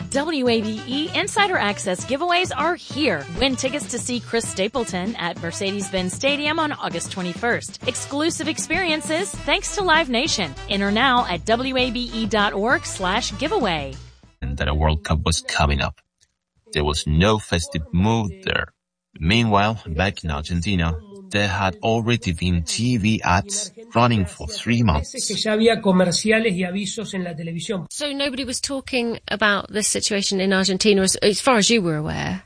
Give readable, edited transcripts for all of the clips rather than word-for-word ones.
WABE Insider Access giveaways are here. Win tickets to see Chris Stapleton at Mercedes-Benz Stadium on August 21st. Exclusive experiences thanks to Live Nation. Enter now at wabe.org/giveaway. That a World Cup was coming up. There was no festive mood there. Meanwhile, back in Argentina, there had already been TV ads running for 3 months. So nobody was talking about this situation in Argentina as far as you were aware?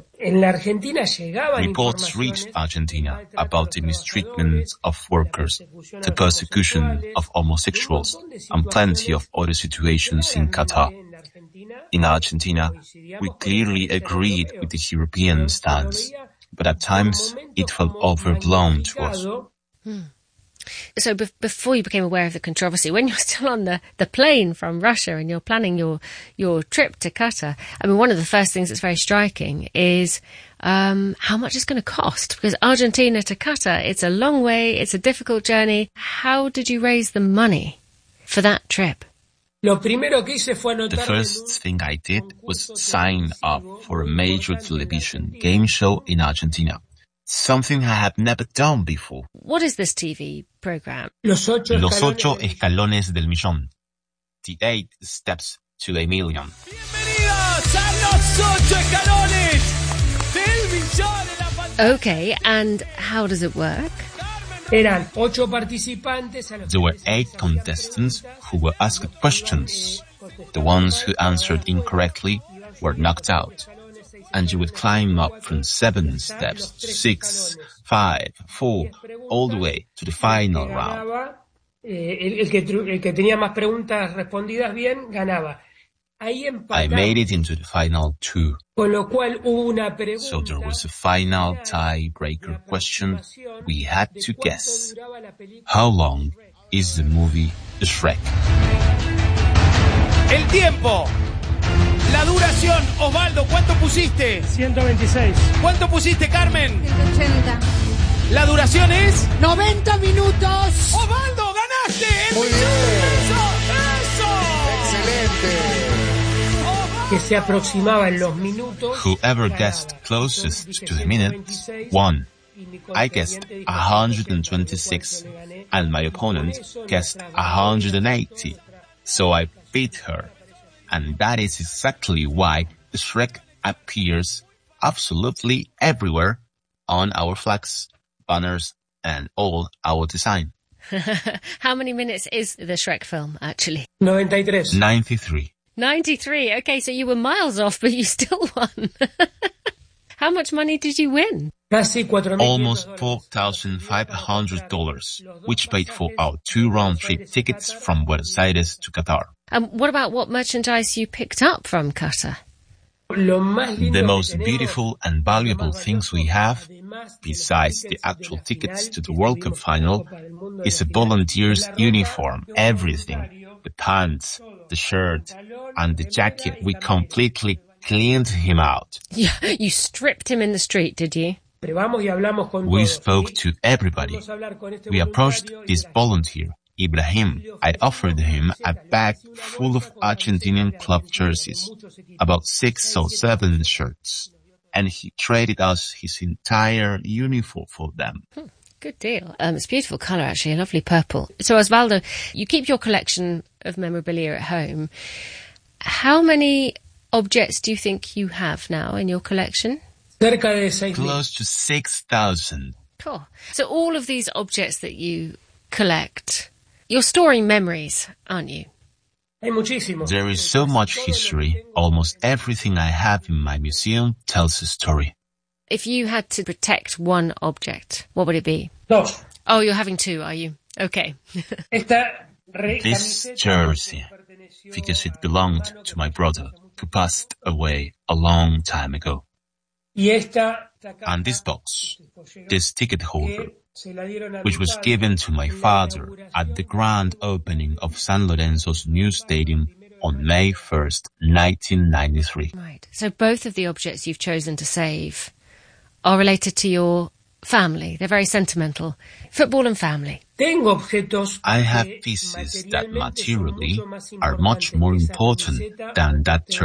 Reports reached Argentina about the mistreatment of workers, the persecution of homosexuals, and plenty of other situations in Qatar. In Argentina, we clearly agreed with the European stance, but at times it felt overblown to us. So before you became aware of the controversy, when you're still on the plane from Russia and you're planning your trip to Qatar, I mean, one of the first things that's very striking is how much it's going to cost. Because Argentina to Qatar, it's a long way, it's a difficult journey. How did you raise the money for that trip? The first thing I did was sign up for a major television game show in Argentina. Something I had never done before. What is this TV program? Los 8 escalones del millón. The 8 steps to a million. Bienvenidos a los 8 escalones del millón en la pantalla. Okay, and how does it work? Eran 8 participantes. There were 8 contestants who were asked questions. The ones who answered incorrectly were knocked out. And you would climb up from 7 steps, 6, 5, 4, all the way to the final round. El que tenía más preguntas respondidas bien, ganaba. I made it into the final 2. So there was a final tiebreaker question. We had to guess. How long is the movie Shrek? El tiempo. La duración. Osvaldo, ¿cuánto pusiste? 126. ¿Cuánto pusiste, Carmen? 180. La duración es 90 minutos. Osvaldo, ganaste. Muy bien. Eso. Excelente. Que se aproximaba en los minutos. Whoever guessed closest to the minutes won. I guessed 126 and my opponent guessed 180. So I beat her. And that is exactly why Shrek appears absolutely everywhere on our flags, banners, and all our design. How many minutes is the Shrek film, actually? 93. 93. 93. Okay, so you were miles off, but you still won. How much money did you win? Almost $4,500, which paid for our 2 round-trip tickets from Buenos Aires to Qatar. What about what merchandise you picked up from Qatar? The most beautiful and valuable things we have, besides the actual tickets to the World Cup final, is a volunteer's uniform, everything. The pants, the shirt, and the jacket. We completely cleaned him out. Yeah, you stripped him in the street, did you? We spoke to everybody. We approached this volunteer, Ibrahim. I offered him a bag full of Argentinian club jerseys, about 6 or 7 shirts, and he traded us his entire uniform for them. Good deal. It's a beautiful colour, actually, a lovely purple. So, Osvaldo, you keep your collection of memorabilia at home. How many objects do you think you have now in your collection? Close to 6,000. Cool. So all of these objects that you collect, you're storing memories, aren't you? There is so much history. Almost everything I have in my museum tells a story. If you had to protect one object, what would it be? Dos. Oh, you're having 2, are you? Okay. This jersey, because it belonged to my brother, who passed away a long time ago. And this box, this ticket holder, which was given to my father at the grand opening of San Lorenzo's new stadium on May 1st, 1993. Right. So both of the objects you've chosen to save are related to your family. They're very sentimental. Football and family. I have pieces that materially are much more important than that